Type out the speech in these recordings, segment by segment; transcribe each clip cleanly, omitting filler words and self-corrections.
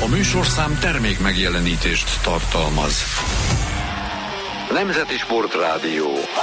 A műsorszám termék megjelenítést tartalmaz. Nemzeti Sportrádió.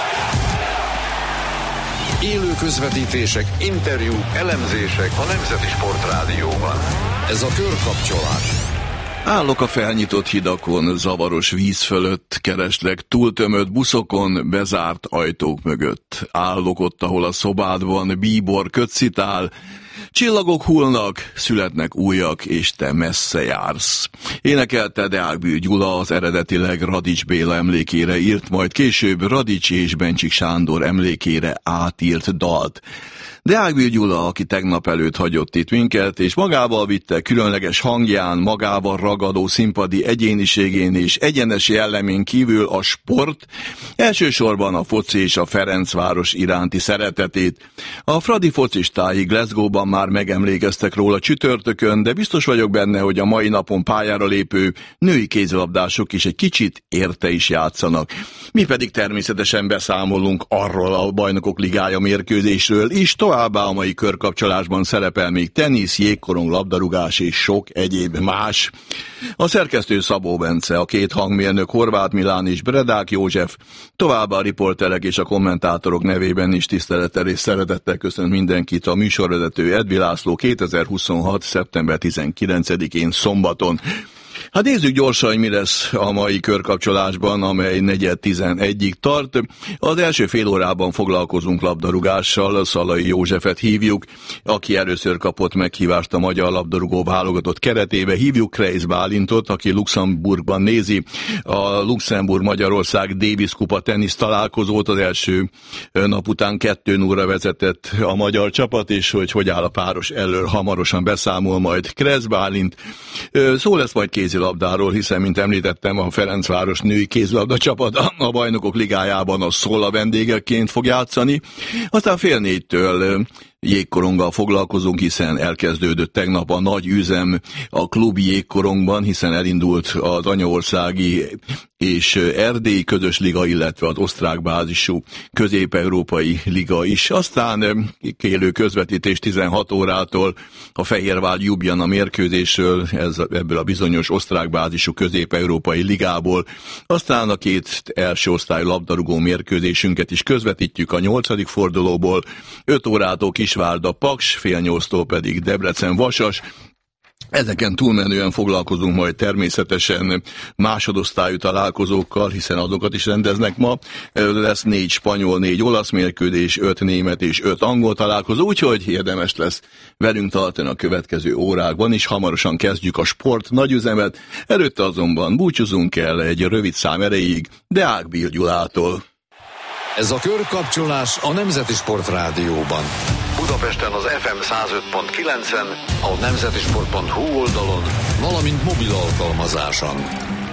Élő közvetítések, interjúk, elemzések a Nemzeti Sportrádióban. Ez a Körkapcsolás. Állok a felnyitott hidakon, zavaros víz fölött, kereslek túltömött buszokon, bezárt ajtók mögött. Állok ott, ahol a szobádban bíbor kötszitál, csillagok hullnak, születnek újak, és te messze jársz. Énekelte Deák Gyula az eredetileg Radics Béla emlékére írt, majd később Radics és Bencsik Sándor emlékére átírt dalt. Deák Gyula, aki tegnap előtt hagyott itt minket, és magával vitte különleges hangján, magával ragadó színpadi egyéniségén és egyenes jellemén kívül a sport, elsősorban a foci és a Ferencváros iránti szeretetét. A fradi focistái Glasgow-ban már megemlékeztek róla csütörtökön, de biztos vagyok benne, hogy a mai napon pályára lépő női kézilabdások is egy kicsit érte is játszanak. Mi pedig természetesen beszámolunk arról a Bajnokok Ligája mérkőzésről is, továbbá a mai körkapcsolásban szerepel még tenisz, jégkorong, labdarúgás és sok egyéb más. A szerkesztő Szabó Bence, a két hangmérnök Horváth Milán és Bredák József, továbbá a riporterek és a kommentátorok nevében is tisztelettel és szeretettel köszönt mindenkit a műsorvezető Edvi László 2026. szeptember 19-én szombaton. Hát nézzük gyorsan, hogy mi lesz a mai körkapcsolásban, amely 4:11-ig tart. Az első fél órában foglalkozunk labdarúgással, Szalai Józsefet hívjuk, aki először kapott meghívást a magyar labdarúgó válogatott keretébe. Hívjuk Kreisz Bálintot, aki Luxemburgban nézi a Luxemburg-Magyarország Davis Kupa tenisz találkozót. Az első nap után 2-0-ra vezetett a magyar csapat, és hogy áll a páros elől, hamarosan beszámol majd Kreisz Bálint. Szó lesz majd kézilabdáról, hiszen, mint említettem, a Ferencváros női kézilabda csapat a Bajnokok Ligájában a Szolla vendégeként fog játszani. Aztán 3:30 jégkoronggal foglalkozunk, hiszen elkezdődött tegnap a nagy üzem a klubi jégkorongban, hiszen elindult az anyaországi és erdélyi közös liga, illetve az osztrák bázisú közép-európai liga is. Aztán élő közvetítés 16 órától a Fehérvár Ljubljana mérkőzésről, ebből a bizonyos osztrák bázisú közép-európai ligából. Aztán a két első osztályú labdarúgó mérkőzésünket is közvetítjük a 8. fordulóból, 5 órától Kisvárda Paks, 7:30-tól pedig Debrecen Vasas. Ezeken túlmenően foglalkozunk majd természetesen másodosztályú találkozókkal, hiszen azokat is rendeznek ma. Lesz 4 spanyol, 4 olasz mérkőzés, 5 német és 5 angol találkozó, úgyhogy érdemes lesz velünk tartani a következő órákban is. Hamarosan kezdjük a sport nagyüzemet, előtte azonban búcsúzunk el egy rövid szám erejéig Deák Gyulától. Ez a Körkapcsolás a Nemzeti Sportrádióban. Budapesten az FM 105.9-en, a nemzetisport.hu oldalon, valamint mobil alkalmazáson.